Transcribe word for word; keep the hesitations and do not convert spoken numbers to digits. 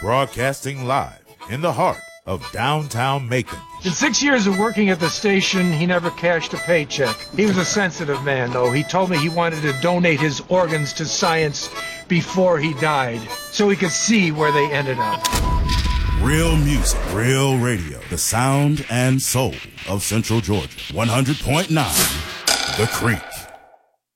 broadcasting live in the heart of downtown Macon. In six years of working at the station, he never cashed a paycheck. He was a sensitive man, though. He told me he wanted to donate his organs to science before he died, so he could see where they ended up. Real music, real radio, the sound and soul of Central Georgia. one hundred point nine, The Creek.